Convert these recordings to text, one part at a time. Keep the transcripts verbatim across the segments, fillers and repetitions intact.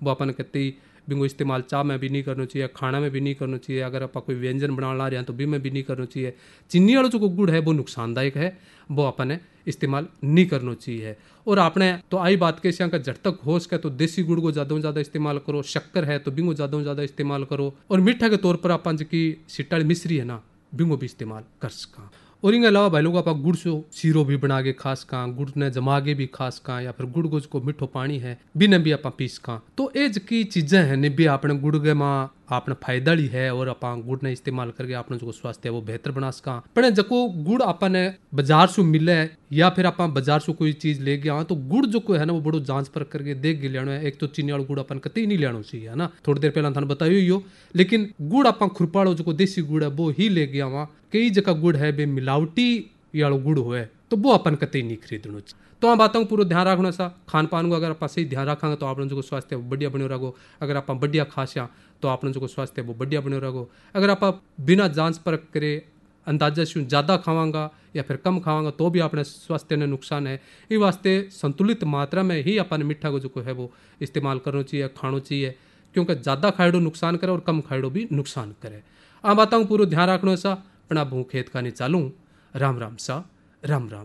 वो अपन कहते बिंगो इस्तेमाल चाह में भी नहीं करना चाहिए, खाना में भी नहीं करना चाहिए। अगर आप कोई व्यंजन बना ला रहे हैं तो भी में भी नहीं करना चाहिए। चीनी वाला जो गुड़ है वो नुकसानदायक है, वो अपन इस्तेमाल नहीं करना चाहिए। और आपने तो आई बात के का जब तक हो सके तो देसी गुड़ को ज़्यादा से ज़्यादा इस्तेमाल करो, शक्कर है तो बिंगो ज़्यादा से ज़्यादा इस्तेमाल करो, और मीठा के तौर पर अपन की सिट्टाली मिश्री है ना बिंगो भी इस्तेमाल कर सका। और इनके अलावा भाई लोग आप गुड़ से सीरो भी बना के खा सका, गुड़ ने जमा के भी खा सका, या फिर गुड़ को मिठो पानी है भी ने भी आप पी सका। तो एज की चीज़ें हैं ने भी आपने गुड़ के माँ आपने फायदा ली है, और आप गुड़ ने इस्तेमाल करके आपने जो स्वास्थ्य है वो बेहतर बना सका। पर जको गुड़ अपन बाजार से मिले या फिर आप बाजार से कोई चीज़ ले गया तो गुड़ जो कोई है ना वो बड़ो जांच पर करके देख के लेना है। एक तो चीनी वाला गुड़ अपन कतई नहीं लेना चाहिए है ना, थोड़ी देर पहले थाने बताया ही हो। लेकिन गुड़ आप खुरपाड़ो जो देसी गुड़ है वो ही ले गया वहाँ, कई जगह गुड़ है बे मिलावटी वालो गुड़ हुए तो वो अपन कतई नहीं खरीदना चाहिए। तो हम बातों पूरा ध्यान रखना सा। खान पान को अगर आप सही ध्यान रखेंगे तो आप जो स्वास्थ्य है वो बढ़िया बने रहो। अगर आप बढ़िया खासा तो आप जो स्वास्थ्य है वो बढ़िया बने रहो। अगर आप बिना जांच परख करे अंदाजा से ज़्यादा खावांगा या फिर कम खावांगा तो भी अपने स्वास्थ्य ने नुकसान है। इस वास्ते संतुलित मात्रा में ही अपन मीठा को जो है वो इस्तेमाल करना चाहिए, खाना चाहिए, क्योंकि ज़्यादा खाएडो नुकसान करे और कम खाएडो भी नुकसान करे। आ बातों पूरा ध्यान रखना सा। अपना भू खेत का नहीं चालू। राम राम सा, राम राम।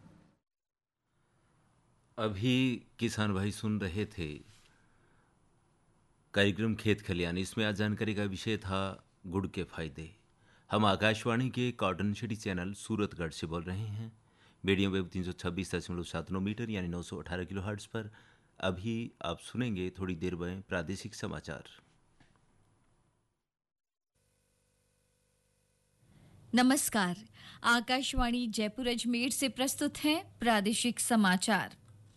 अभी किसान भाई सुन रहे थे कार्यक्रम खेत खलियान। इसमें आज जानकारी का विषय था गुड़ के फायदे। हम आकाशवाणी के कॉटन सिटी चैनल सूरतगढ़ से बोल रहे हैं। मीडियम वेव तीन सौ छब्बीस दशमलव सात नौ मीटर यानी नौ सौ अठारह किलो हर्ट्ज पर। अभी आप सुनेंगे थोड़ी देर में प्रादेशिक समाचार। नमस्कार, आकाशवाणी जयपुर अजमेर से प्रस्तुत हैं प्रादेशिक समाचार।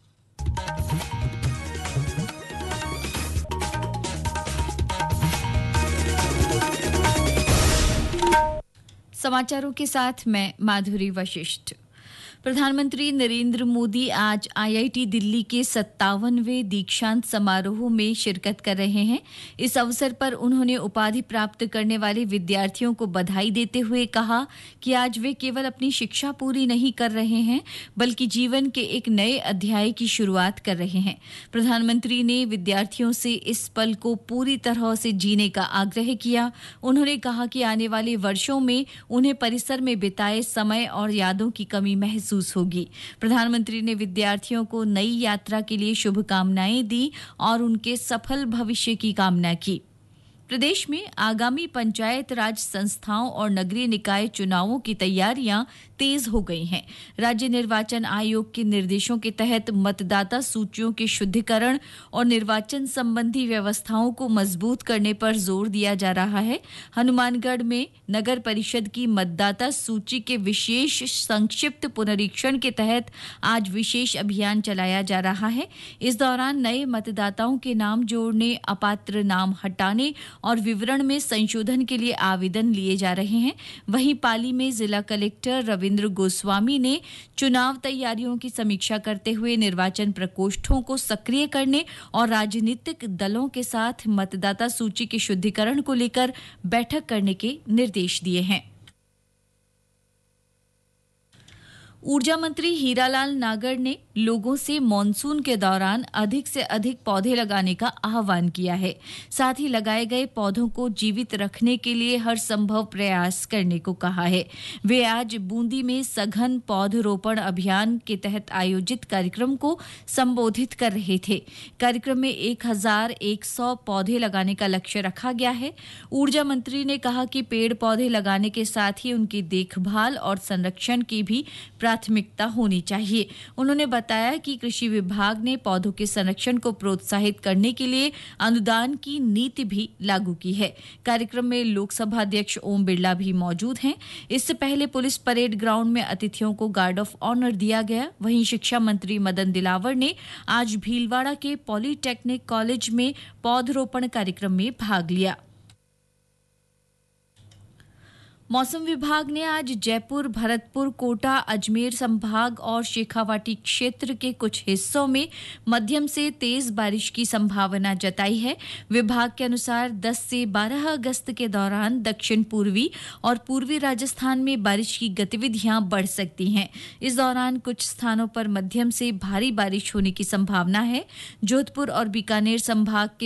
समाचारों के साथ मैं माधुरी वशिष्ठ। प्रधानमंत्री नरेंद्र मोदी आज आईआईटी दिल्ली के सत्तावनवें दीक्षांत समारोह में शिरकत कर रहे हैं। इस अवसर पर उन्होंने उपाधि प्राप्त करने वाले विद्यार्थियों को बधाई देते हुए कहा कि आज वे केवल अपनी शिक्षा पूरी नहीं कर रहे हैं बल्कि जीवन के एक नए अध्याय की शुरुआत कर रहे हैं। प्रधानमंत्री ने विद्यार्थियों से इस पल को पूरी तरह से जीने का आग्रह किया। उन्होंने कहा कि आने वाले वर्षों में उन्हें परिसर में बिताए समय और यादों की कमी महसूस होगी। प्रधानमंत्री ने विद्यार्थियों को नई यात्रा के लिए शुभकामनाएं दी और उनके सफल भविष्य की कामना की। प्रदेश में आगामी पंचायत राज संस्थाओं और नगरीय निकाय चुनावों की तैयारियां तेज हो गई हैं। राज्य निर्वाचन आयोग के निर्देशों के तहत मतदाता सूचियों के शुद्धिकरण और निर्वाचन संबंधी व्यवस्थाओं को मजबूत करने पर जोर दिया जा रहा है। हनुमानगढ़ में नगर परिषद की मतदाता सूची के विशेष संक्षिप्त पुनरीक्षण के तहत आज विशेष अभियान चलाया जा रहा है। इस दौरान नए मतदाताओं के नाम जोड़ने, अपात्र नाम हटाने और विवरण में संशोधन के लिए आवेदन लिए जा रहे हैं। वहीं पाली में जिला कलेक्टर रविंद्र गोस्वामी ने चुनाव तैयारियों की समीक्षा करते हुए निर्वाचन प्रकोष्ठों को सक्रिय करने और राजनीतिक दलों के साथ मतदाता सूची के शुद्धिकरण को लेकर बैठक करने के निर्देश दिए हैं। ऊर्जा मंत्री हीरालाल नागर ने लोगों से मॉनसून के दौरान अधिक से अधिक पौधे लगाने का आह्वान किया है। साथ ही लगाए गए पौधों को जीवित रखने के लिए हर संभव प्रयास करने को कहा है। वे आज बूंदी में सघन पौधरोपण अभियान के तहत आयोजित कार्यक्रम को संबोधित कर रहे थे। कार्यक्रम में एक हजार एक सौ पौधे लगाने का लक्ष्य रखा गया है। ऊर्जा मंत्री ने कहा कि पेड़ पौधे लगाने के साथ ही उनकी देखभाल और संरक्षण की भी प्राथमिकता होनी चाहिए। उन्होंने बताया कि कृषि विभाग ने पौधों के संरक्षण को प्रोत्साहित करने के लिए अनुदान की नीति भी लागू की है। कार्यक्रम में लोकसभा अध्यक्ष ओम बिरला भी मौजूद हैं। इससे पहले पुलिस परेड ग्राउंड में अतिथियों को गार्ड ऑफ ऑनर दिया गया। वहीं शिक्षा मंत्री मदन दिलावर ने आज भीलवाड़ा के पॉलीटेक्निक कॉलेज में पौधरोपण कार्यक्रम में भाग लिया। मौसम विभाग ने आज जयपुर, भरतपुर, कोटा, अजमेर संभाग और शेखावाटी क्षेत्र के कुछ हिस्सों में मध्यम से तेज बारिश की संभावना जताई है। विभाग के अनुसार दस से बारह अगस्त के दौरान दक्षिण पूर्वी और पूर्वी राजस्थान में बारिश की गतिविधियां बढ़ सकती हैं। इस दौरान कुछ स्थानों पर मध्यम से भारी बारिश होने की संभावना है। जोधपुर और बीकानेर संभाग के